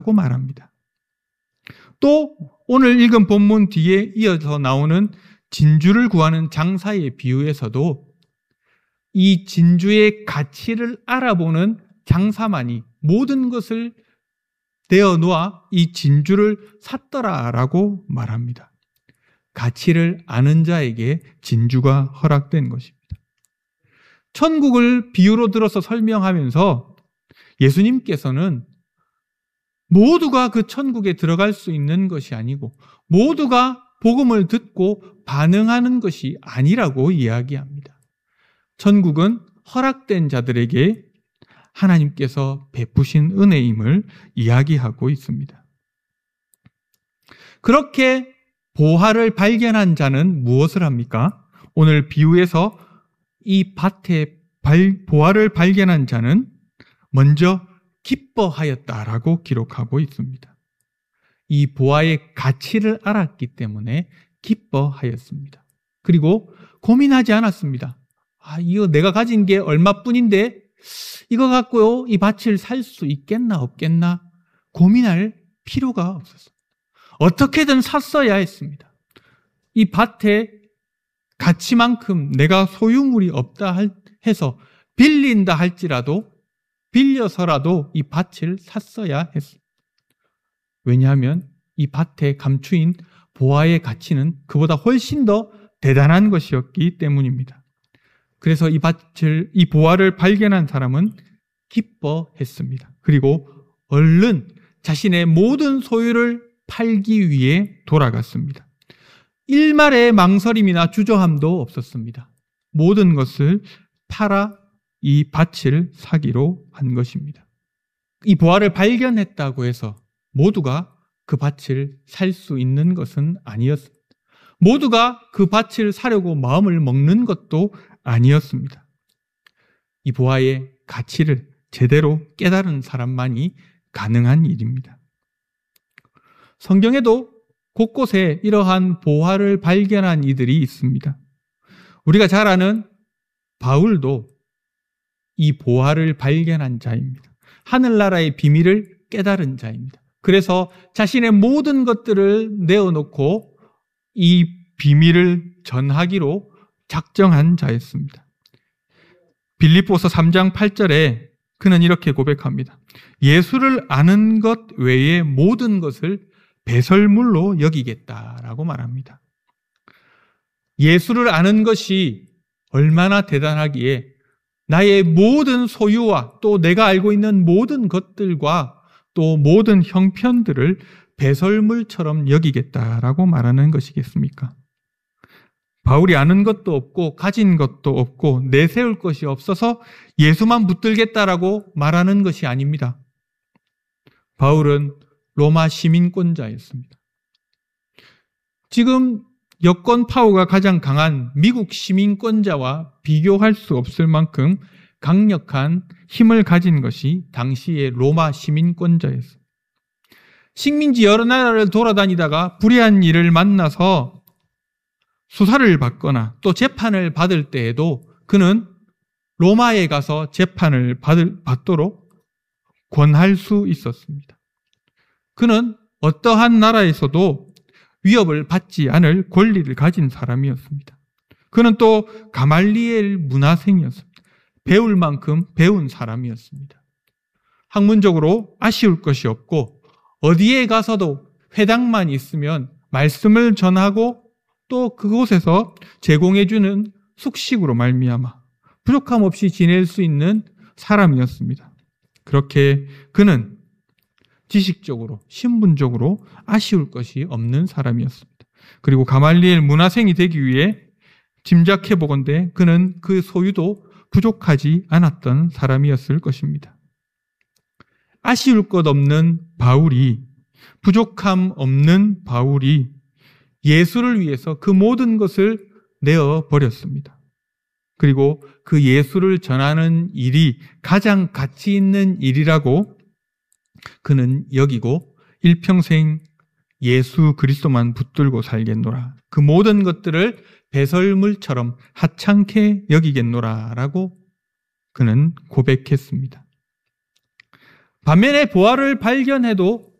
말합니다. 또 오늘 읽은 본문 뒤에 이어서 나오는 진주를 구하는 장사의 비유에서도 이 진주의 가치를 알아보는 장사만이 모든 것을 내어놓아 이 진주를 샀더라라고 말합니다. 가치를 아는 자에게 진주가 허락된 것입니다. 천국을 비유로 들어서 설명하면서 예수님께서는 모두가 그 천국에 들어갈 수 있는 것이 아니고 모두가 복음을 듣고 반응하는 것이 아니라고 이야기합니다. 천국은 허락된 자들에게 하나님께서 베푸신 은혜임을 이야기하고 있습니다. 그렇게 보화를 발견한 자는 무엇을 합니까? 오늘 비유에서 이 밭에 보화를 발견한 자는 먼저 기뻐하였다라고 기록하고 있습니다. 이 보화의 가치를 알았기 때문에 기뻐하였습니다. 그리고 고민하지 않았습니다. 이거 내가 가진 게 얼마뿐인데 이거 갖고요 이 밭을 살 수 있겠나 없겠나 고민할 필요가 없었습니다. 어떻게든 샀어야 했습니다. 이 밭에 가치만큼 내가 소유물이 없다 해서 빌린다 할지라도 빌려서라도 이 밭을 샀어야 했습니다. 왜냐하면 이 밭에 감추인 보화의 가치는 그보다 훨씬 더 대단한 것이었기 때문입니다. 그래서 이 보화를 발견한 사람은 기뻐했습니다. 그리고 얼른 자신의 모든 소유를 팔기 위해 돌아갔습니다. 일말의 망설임이나 주저함도 없었습니다. 모든 것을 팔아 이 밭을 사기로 한 것입니다. 이 보화를 발견했다고 해서 모두가 그 밭을 살 수 있는 것은 아니었습니다. 모두가 그 밭을 사려고 마음을 먹는 것도 아니었습니다. 이 보화의 가치를 제대로 깨달은 사람만이 가능한 일입니다. 성경에도 곳곳에 이러한 보화를 발견한 이들이 있습니다. 우리가 잘 아는 바울도 이 보화를 발견한 자입니다. 하늘나라의 비밀을 깨달은 자입니다. 그래서 자신의 모든 것들을 내어놓고 이 비밀을 전하기로 작정한 자였습니다. 빌립보서 3장 8절에 그는 이렇게 고백합니다. 예수를 아는 것 외에 모든 것을 배설물로 여기겠다라고 말합니다. 예수를 아는 것이 얼마나 대단하기에 나의 모든 소유와 또 내가 알고 있는 모든 것들과 또 모든 형편들을 배설물처럼 여기겠다라고 말하는 것이겠습니까? 바울이 아는 것도 없고 가진 것도 없고 내세울 것이 없어서 예수만 붙들겠다라고 말하는 것이 아닙니다. 바울은 로마 시민권자였습니다. 지금 여권 파워가 가장 강한 미국 시민권자와 비교할 수 없을 만큼 강력한 힘을 가진 것이 당시의 로마 시민권자였습니다. 식민지 여러 나라를 돌아다니다가 불의한 일을 만나서 수사를 받거나 또 재판을 받을 때에도 그는 로마에 가서 재판을 받도록 권할 수 있었습니다. 그는 어떠한 나라에서도 위협을 받지 않을 권리를 가진 사람이었습니다. 그는 또 가말리엘 문화생이었습니다. 배울 만큼 배운 사람이었습니다. 학문적으로 아쉬울 것이 없고 어디에 가서도 회당만 있으면 말씀을 전하고 또 그곳에서 제공해주는 숙식으로 말미암아 부족함 없이 지낼 수 있는 사람이었습니다. 그렇게 그는 지식적으로, 신분적으로 아쉬울 것이 없는 사람이었습니다. 그리고 가말리엘 문화생이 되기 위해 짐작해보건대 그는 그 소유도 부족하지 않았던 사람이었을 것입니다. 아쉬울 것 없는 바울이, 부족함 없는 바울이 예수를 위해서 그 모든 것을 내어버렸습니다. 그리고 그 예수를 전하는 일이 가장 가치 있는 일이라고 그는 여기고 일평생 예수 그리스도만 붙들고 살겠노라. 그 모든 것들을 배설물처럼 하찮게 여기겠노라 라고 그는 고백했습니다. 반면에 보화를 발견해도